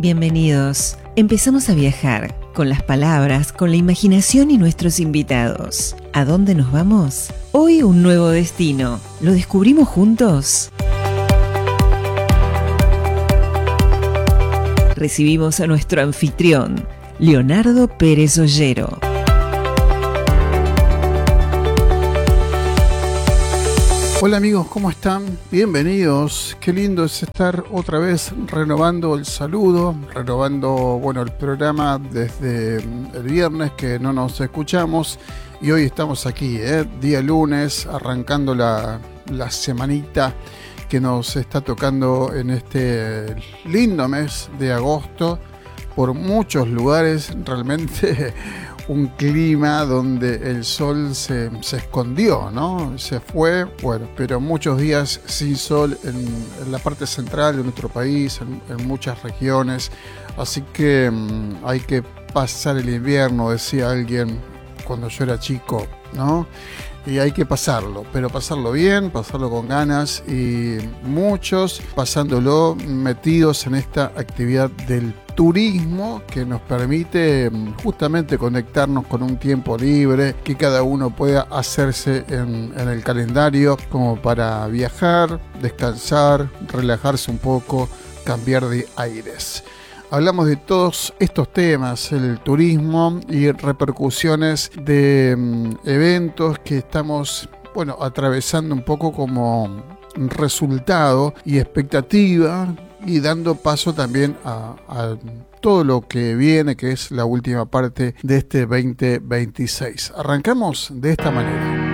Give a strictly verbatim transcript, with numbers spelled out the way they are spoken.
Bienvenidos. Empezamos a viajar con las palabras, con la imaginación y nuestros invitados. ¿A dónde nos vamos? Hoy un nuevo destino. ¿Lo descubrimos juntos? Recibimos a nuestro anfitrión, Leonardo Pérez Ollero. Hola amigos, ¿cómo están? Bienvenidos. Qué lindo es estar otra vez renovando el saludo, renovando, bueno, el programa desde el viernes que no nos escuchamos y hoy estamos aquí, ¿eh? Día lunes, arrancando la, la semanita que nos está tocando en este lindo mes de agosto. Por muchos lugares realmente un clima donde el sol se, se escondió, ¿no? Se fue, bueno, pero muchos días sin sol en, en la parte central de nuestro país, en, en muchas regiones. Así que um, hay que pasar el invierno, decía alguien cuando yo era chico, ¿no? Y hay que pasarlo, pero pasarlo bien, pasarlo con ganas y muchos pasándolo metidos en esta actividad del turismo que nos permite justamente conectarnos con un tiempo libre que cada uno pueda hacerse en, en el calendario como para viajar, descansar, relajarse un poco, cambiar de aires. Hablamos de todos estos temas, el turismo y repercusiones de um, eventos que estamos, bueno, atravesando un poco como resultado y expectativa y dando paso también a, a todo lo que viene, que es la última parte de este veinte veintiséis. Arrancamos de esta manera.